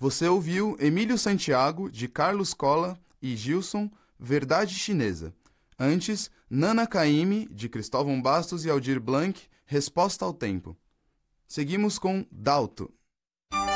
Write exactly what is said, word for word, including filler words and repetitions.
Você ouviu Emílio Santiago, de Carlos Cola e Gilson, Verdade Chinesa. Antes, Nana Caymmi, de Cristóvão Bastos e Aldir Blanc, Resposta ao Tempo. Seguimos com Dalto.